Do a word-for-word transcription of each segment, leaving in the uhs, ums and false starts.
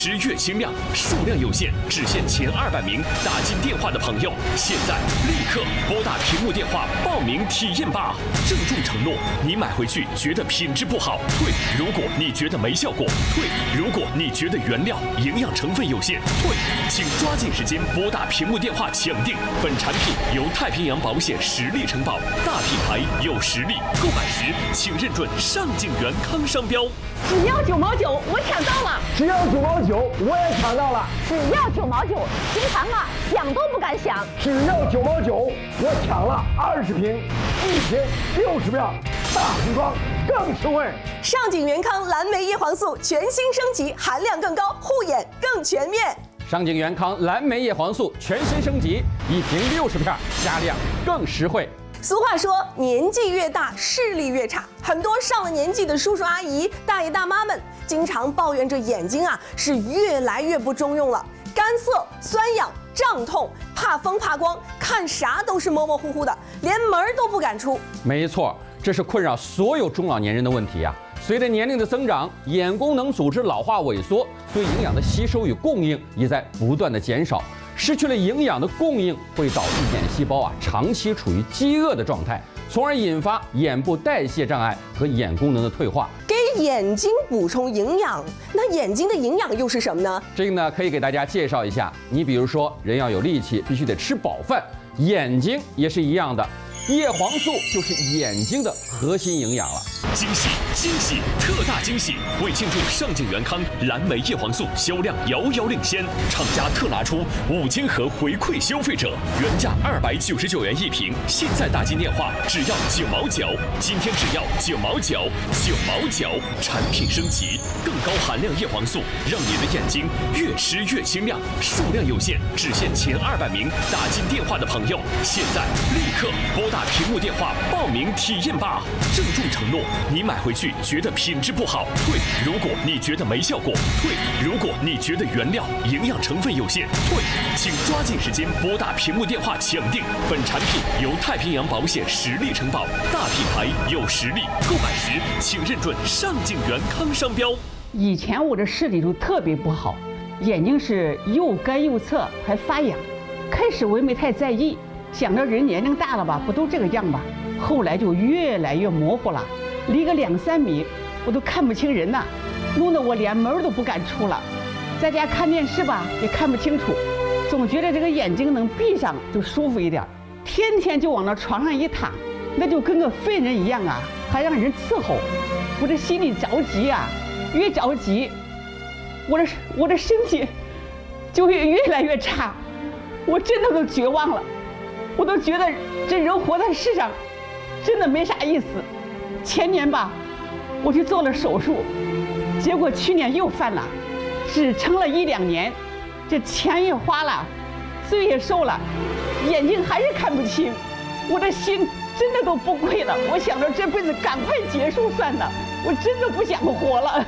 十月清量，数量有限，只限前二百名打进电话的朋友，现在立刻拨打屏幕电话报名体验吧！郑重承诺，你买回去觉得品质不好，退；如果你觉得没效果，退；如果你觉得原料营养成分有限，退。请抓紧时间拨打屏幕电话抢订。本产品由太平洋保险实力承保，大品牌有实力，购买时请认准上景元康商标。 只要九毛九，我抢到了！ 只要九毛九，我也抢到了！ 只要九毛九，平常啊想都不敢想。 只要九毛九，我抢了二十瓶，一瓶六十秒，大瓶装更实惠。 上景元康蓝莓叶黄素全新升级，含量更高，护眼更全面。 上景元康蓝莓叶黄素全新升级，一瓶六十片，加量更实惠。 俗话说，年纪越大，视力越差。很多上了年纪的叔叔阿姨、大爷大妈们，经常抱怨着眼睛啊是越来越不中用了，干涩、酸痒、胀痛，怕风怕光，看啥都是模模糊糊的，连门都不敢出。 没错，这是困扰所有中老年人的问题啊。随着年龄的增长，眼功能组织老化萎缩，对营养的吸收与供应也在不断的减少。失去了营养的供应，会导致眼细胞啊长期处于饥饿的状态，从而引发眼部代谢障碍和眼功能的退化。 给眼睛补充营养，那眼睛的营养又是什么呢？ 这个呢，可以给大家介绍一下。你比如说，人要有力气，必须得吃饱饭，眼睛也是一样的。叶黄素就是眼睛的核心营养了。 惊喜惊喜特大惊喜！为庆祝上景元康蓝莓叶黄素销量遥遥领先，厂家特拿出五千盒回馈消费者，原价二百九十九元一瓶，现在打进电话只要九毛九，今天只要九毛九，九毛九，产品升级，更高含量叶黄素，让你的眼睛越吃越清亮。数量有限，只限前二百名打进电话的朋友，现在立刻拨打屏幕电话报名体验吧！郑重承诺，你买回去觉得品质不好，退；如果你觉得没效果，退；如果你觉得原料营养成分有限，退。请抓紧时间拨打屏幕电话抢订。本产品由太平洋保险实力承保，大品牌有实力，购买时请认准上景元康商标。 以前我的视力就特别不好，眼睛是又干又涩，还发痒。开始我也没太在意，想着人年龄大了吧，不都这个样吧？后来就越来越模糊了，离个两三米我都看不清人呐，弄得我连门都不敢出了。在家看电视吧也看不清楚，总觉得这个眼睛能闭上就舒服一点。天天就往那床上一躺，那就跟个废人一样啊，还让人伺候。我这心里着急啊，越着急，我的我的身体就会越来越差，我真的都绝望了。我都觉得这人活在世上真的没啥意思。前年吧，我去做了手术，结果去年又犯了，只撑了一两年，这钱也花了，罪也受了，眼睛还是看不清，我的心真的都不贵了。我想着这辈子赶快结束算了，我真的不想活了。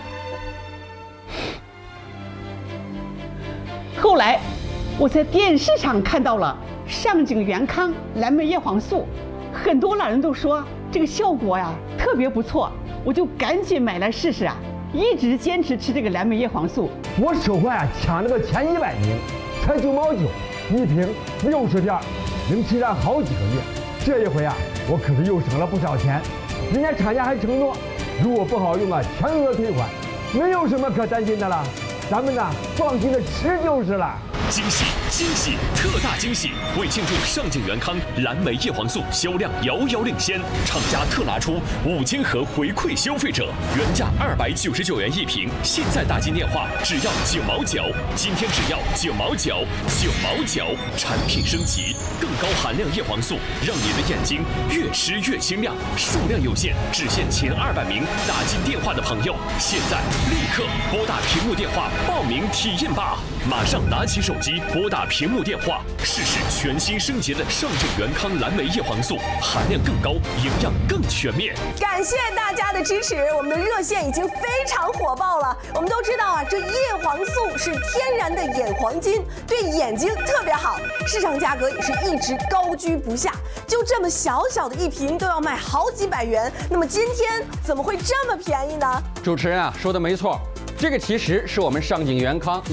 后来我在电视上看到了上景元康蓝莓叶黄素，很多老人都说这个效果呀特别不错，我就赶紧买来试试啊，一直坚持吃这个蓝莓叶黄素。 我手环啊抢了个前一百名，才九毛九一瓶，六十片，能吃上好几个月。这一回啊，我可是又省了不少钱。人家厂家还承诺，如果不好用啊，全额退款，没有什么可担心的了。咱们呢，放心的吃就是了。 惊喜惊喜特大惊喜！为庆祝上景元康蓝莓叶黄素销量遥遥领先，厂家特拿出五千盒回馈消费者，原价二百九十九元一瓶，现在打进电话只要九毛九，今天只要九毛九，九毛九，产品升级，更高含量叶黄素，让你的眼睛越吃越清亮。数量有限，只限前二百名打进电话的朋友，现在立刻拨打屏幕电话报名体验吧！马上拿起手机拨打屏幕电话，试试全新升级的上景元康蓝莓叶黄素，含量更高，营养更全面。 感谢大家的支持，我们的热线已经非常火爆了。我们都知道啊，这叶黄素是天然的眼黄金，对眼睛特别好，市场价格也是一直高居不下。就这么小小的一瓶都要卖好几百元，那么今天怎么会这么便宜呢？ 主持人啊说的没错。 这个其实是我们上井元康